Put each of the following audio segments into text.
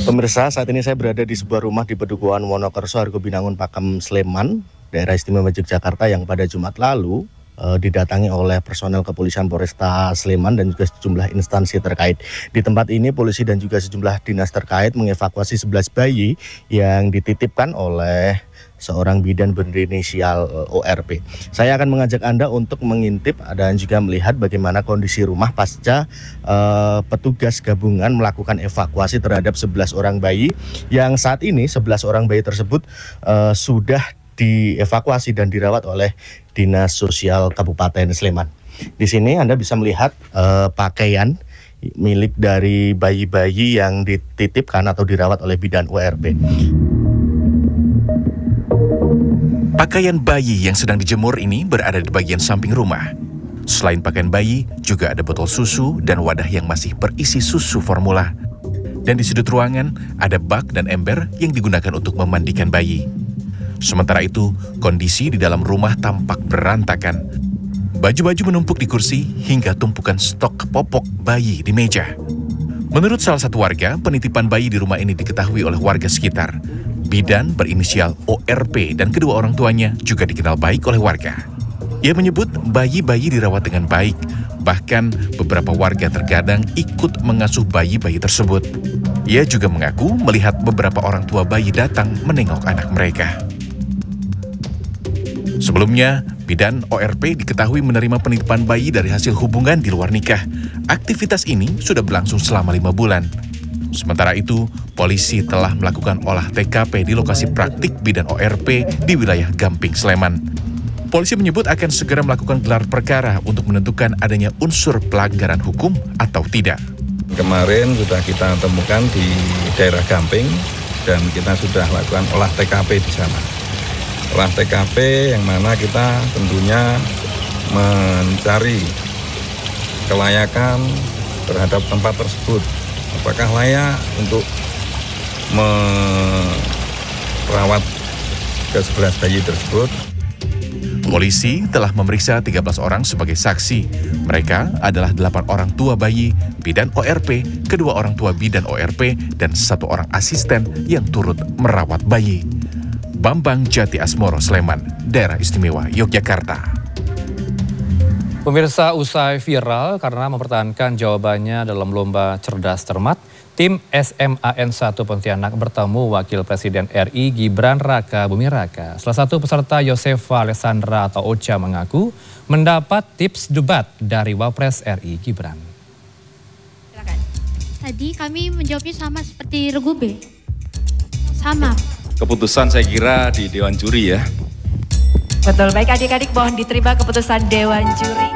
Pemirsa, saat ini saya berada di sebuah rumah di Pedukuhan Wonokerso, Argobinangun, Pakem, Sleman, Daerah Istimewa Yogyakarta yang pada Jumat lalu didatangi oleh personel kepolisian Polresta Sleman dan juga sejumlah instansi terkait. Di tempat ini polisi dan juga sejumlah dinas terkait mengevakuasi 11 bayi yang dititipkan oleh seorang bidan berinisial ORP. Saya akan mengajak Anda untuk mengintip dan juga melihat bagaimana kondisi rumah pasca petugas gabungan melakukan evakuasi terhadap 11 orang bayi yang saat ini 11 orang bayi tersebut sudah dievakuasi dan dirawat oleh Dinas Sosial Kabupaten Sleman. Di sini Anda bisa melihat pakaian milik dari bayi-bayi yang dititipkan atau dirawat oleh bidan ORP. Pakaian bayi yang sedang dijemur ini berada di bagian samping rumah. Selain pakaian bayi, juga ada botol susu dan wadah yang masih berisi susu formula. Dan di sudut ruangan, ada bak dan ember yang digunakan untuk memandikan bayi. Sementara itu, kondisi di dalam rumah tampak berantakan. Baju-baju menumpuk di kursi hingga tumpukan stok popok bayi di meja. Menurut salah satu warga, penitipan bayi di rumah ini diketahui oleh warga sekitar. Bidan berinisial ORP dan kedua orang tuanya juga dikenal baik oleh warga. Ia menyebut bayi-bayi dirawat dengan baik. Bahkan beberapa warga terkadang ikut mengasuh bayi-bayi tersebut. Ia juga mengaku melihat beberapa orang tua bayi datang menengok anak mereka. Sebelumnya, bidan ORP diketahui menerima penitipan bayi dari hasil hubungan di luar nikah. Aktivitas ini sudah berlangsung selama 5 bulan. Sementara itu, polisi telah melakukan olah TKP di lokasi praktik bidan ORP di wilayah Gamping, Sleman. Polisi menyebut akan segera melakukan gelar perkara untuk menentukan adanya unsur pelanggaran hukum atau tidak. Kemarin sudah kita temukan di daerah Gamping dan kita sudah lakukan olah TKP di sana. Olah TKP yang mana kita tentunya mencari kelayakan terhadap tempat tersebut. Apakah layak untuk merawat ke-11 bayi tersebut? Polisi telah memeriksa 13 orang sebagai saksi. Mereka adalah 8 orang tua bayi, bidan ORP, kedua orang tua bidan ORP, dan 1 orang asisten yang turut merawat bayi. Bambang Jati Asmoro, Sleman, Daerah Istimewa Yogyakarta. Pemirsa, usai viral karena mempertahankan jawabannya dalam lomba cerdas cermat, tim SMAN 1 Pontianak bertemu Wakil Presiden RI Gibran Raka Buming Raka. Salah satu peserta Yosefa Alessandra atau Ocha mengaku mendapat tips debat dari Wapres RI Gibran. Silakan. Tadi kami menjawabnya sama seperti Regu B. Sama. Keputusan saya kira di Dewan Juri ya. Betul, baik adik-adik mohon diterima keputusan Dewan Juri.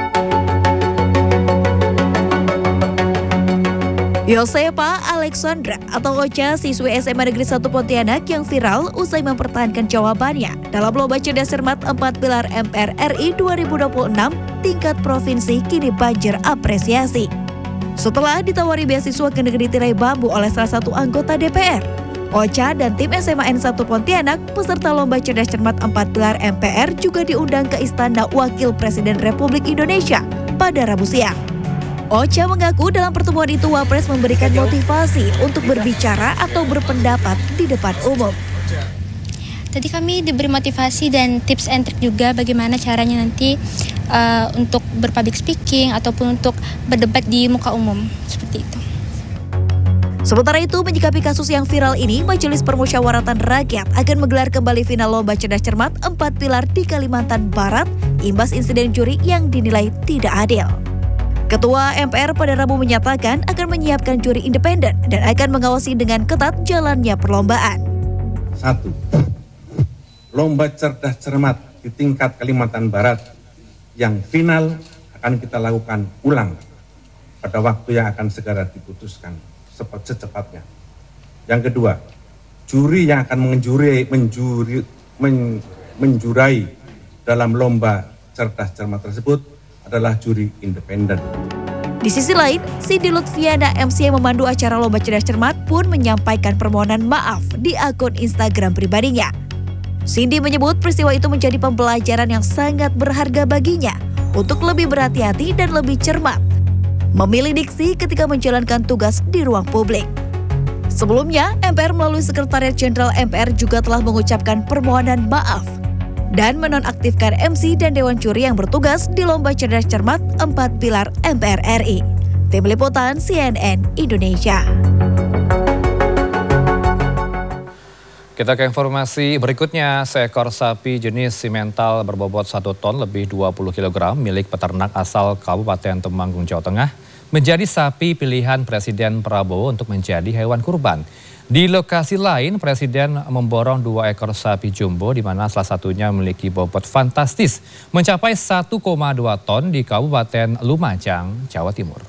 Yosefa Alexandra atau Ocha, siswi SMA Negeri 1 Pontianak yang viral usai mempertahankan jawabannya dalam lomba cerdas cermat 4 pilar MPR RI 2026 tingkat provinsi kini banjir apresiasi. Setelah ditawari beasiswa ke negeri tirai bambu oleh salah satu anggota DPR, Ocha dan tim SMAN 1 Pontianak peserta lomba cerdas cermat 4 pilar MPR juga diundang ke Istana Wakil Presiden Republik Indonesia pada Rabu siang. Ocha mengaku dalam pertemuan itu Wapres memberikan motivasi untuk berbicara atau berpendapat di depan umum. Tadi kami diberi motivasi dan tips and trick juga bagaimana caranya nanti untuk berpublic speaking ataupun untuk berdebat di muka umum, seperti itu. Sementara itu, menyikapi kasus yang viral ini, Majelis Permusyawaratan Rakyat akan menggelar kembali final lomba cerdas cermat 4 pilar di Kalimantan Barat imbas insiden juri yang dinilai tidak adil. Ketua MPR pada Rabu menyatakan akan menyiapkan juri independen dan akan mengawasi dengan ketat jalannya perlombaan. 1. Lomba cerdas cermat di tingkat Kalimantan Barat yang final akan kita lakukan ulang pada waktu yang akan segera diputuskan secepatnya. Yang kedua, juri yang akan menjurai dalam lomba cerdas cermat tersebut adalah juri independen. Di sisi lain, Cindy Lutfiana MC yang memandu acara lomba cerdas cermat pun menyampaikan permohonan maaf di akun Instagram pribadinya. Cindy menyebut peristiwa itu menjadi pembelajaran yang sangat berharga baginya untuk lebih berhati-hati dan lebih cermat memilih diksi ketika menjalankan tugas di ruang publik. Sebelumnya, MPR melalui Sekretariat Jenderal MPR juga telah mengucapkan permohonan maaf dan menonaktifkan MC dan Dewan Juri yang bertugas di Lomba Cerdas Cermat 4 Pilar MPR RI. Tim Liputan CNN Indonesia. Kita ke informasi berikutnya, seekor sapi jenis simental berbobot 1 ton lebih 20 kg milik peternak asal Kabupaten Temanggung, Jawa Tengah menjadi sapi pilihan Presiden Prabowo untuk menjadi hewan kurban. Di lokasi lain, Presiden memborong 2 ekor sapi jumbo di mana salah satunya memiliki bobot fantastis mencapai 1,2 ton di Kabupaten Lumajang, Jawa Timur.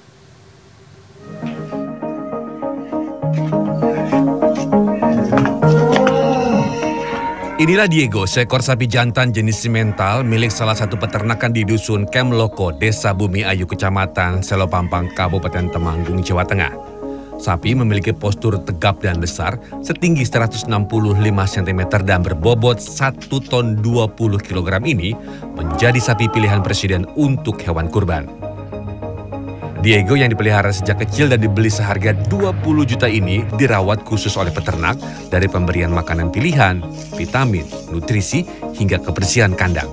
Inilah Diego, seekor sapi jantan jenis simental milik salah satu peternakan di Dusun Kemloko, Desa Bumi Ayu, Kecamatan Selopampang, Kabupaten Temanggung, Jawa Tengah. Sapi memiliki postur tegap dan besar, setinggi 165 cm dan berbobot 1 ton 20 kg ini menjadi sapi pilihan Presiden untuk hewan kurban. Diego yang dipelihara sejak kecil dan dibeli seharga 20 juta ini dirawat khusus oleh peternak dari pemberian makanan pilihan, vitamin, nutrisi, hingga kebersihan kandang.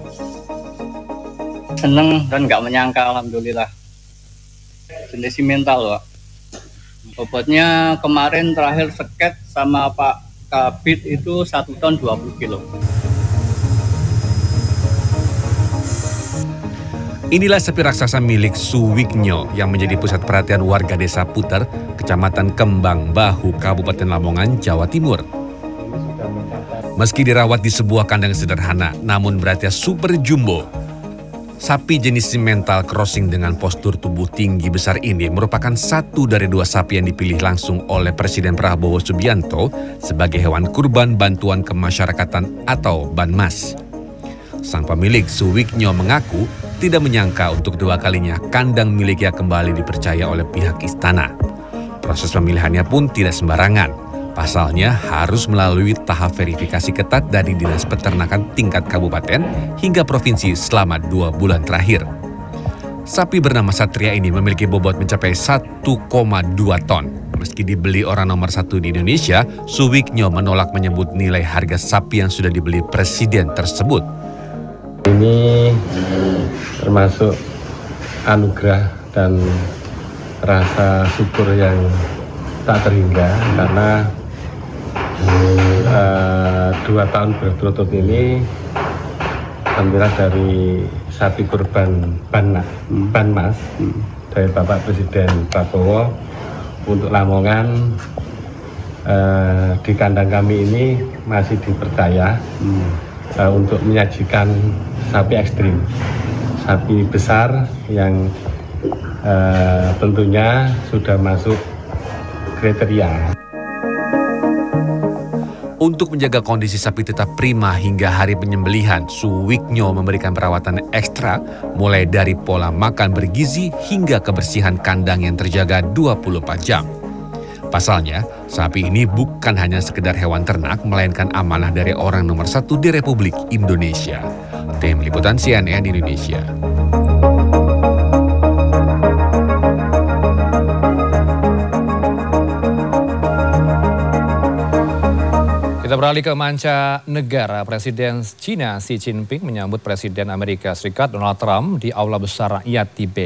Seneng dan nggak menyangka, alhamdulillah. Jenis simental, Pak. Bobotnya kemarin terakhir seket sama Pak Kabit itu 1 ton 20 kilo. Inilah sapi raksasa milik Suwiknyo yang menjadi pusat perhatian warga Desa Puter, Kecamatan Kembang Bahu, Kabupaten Lamongan, Jawa Timur. Meski dirawat di sebuah kandang sederhana, namun beratnya super jumbo. Sapi jenis simental crossing dengan postur tubuh tinggi besar ini merupakan satu dari 2 sapi yang dipilih langsung oleh Presiden Prabowo Subianto sebagai hewan kurban bantuan kemasyarakatan atau Banmas. Sang pemilik Suwiknyo mengaku tidak menyangka untuk 2 kalinya kandang miliknya kembali dipercaya oleh pihak istana. Proses pemilihannya pun tidak sembarangan. Pasalnya harus melalui tahap verifikasi ketat dari Dinas Peternakan tingkat kabupaten hingga provinsi selama 2 bulan terakhir. Sapi bernama Satria ini memiliki bobot mencapai 1,2 ton. Meski dibeli orang nomor 1 di Indonesia, Suwiknyo menolak menyebut nilai harga sapi yang sudah dibeli Presiden tersebut. Ini termasuk anugerah dan rasa syukur yang tak terhingga karena 2 tahun berturut-turut ini alhamdulillah dari sapi kurban Banmas dari Bapak Presiden Prabowo untuk Lamongan di kandang kami ini masih dipercaya untuk menyajikan sapi ekstrim, sapi besar yang tentunya sudah masuk kriteria. Untuk menjaga kondisi sapi tetap prima hingga hari penyembelihan, Suwiknyo memberikan perawatan ekstra mulai dari pola makan bergizi hingga kebersihan kandang yang terjaga 24 jam. Pasalnya, sapi ini bukan hanya sekedar hewan ternak, melainkan amanah dari orang nomor 1 di Republik Indonesia. Tim Liputan CNN Indonesia. Kita beralih ke mancanegara. Presiden China Xi Jinping menyambut Presiden Amerika Serikat Donald Trump di Aula Besar Rakyat di Beijing.